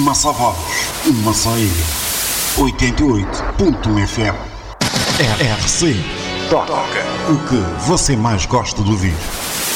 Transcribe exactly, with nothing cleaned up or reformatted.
massa voz, massa ilha, oitenta e oito ponto um F M. R C. Toca o que você mais gosta de ouvir.